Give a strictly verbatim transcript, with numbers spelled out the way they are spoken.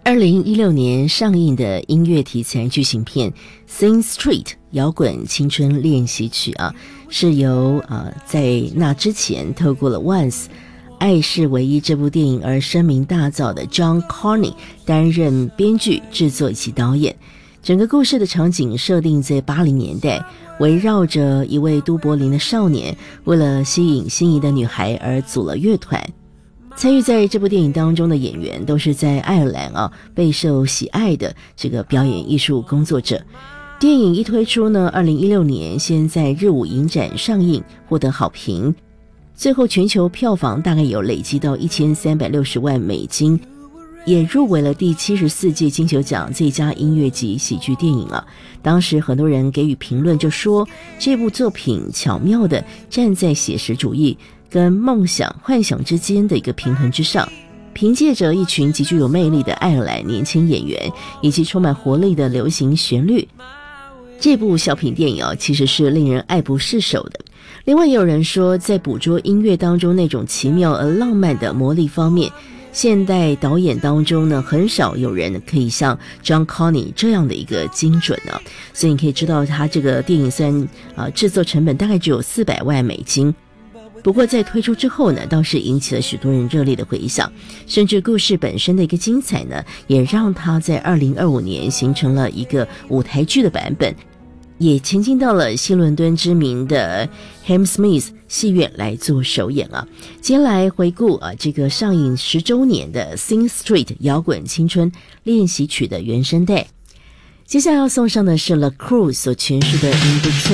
二零一六年上映的音乐题材剧情片《Sing Street 摇滚青春练习曲》啊，是由呃在那之前透过了 Once 爱是唯一这部电影而声名大噪的 John Carney 担任编剧、制作以及导演。整个故事的场景设定在八零年代，围绕着一位都柏林的少年为了吸引心仪的女孩而组了乐团。参与在这部电影当中的演员都是在爱尔兰啊备受喜爱的这个表演艺术工作者。电影一推出呢，二零一六年先在日舞影展上映，获得好评，最后全球票房大概有累积到一千三百六十万美金，也入围了第七十四届金球奖最佳音乐及喜剧电影啊。当时很多人给予评论，就说这部作品巧妙地站在写实主义跟梦想幻想之间的一个平衡之上，凭借着一群极具有魅力的爱尔兰年轻演员以及充满活力的流行旋律，这部小品电影啊，其实是令人爱不释手的。另外也有人说，在捕捉音乐当中那种奇妙而浪漫的魔力方面，现代导演当中呢，很少有人可以像 John Carney 这样的一个精准啊。所以你可以知道，他这个电影虽然啊制作成本大概只有四百万美金，不过在推出之后呢，倒是引起了许多人热烈的回响，甚至故事本身的一个精彩呢，也让它在二零二五年形成了一个舞台剧的版本，也前进到了西伦敦知名的 Hammersmith 戏院来做首演啊。接下来回顾啊这个上映十周年的 Sing Street 摇滚青春练习曲的原声带。接下来要送上的是 The Crew 所诠释的 In Between。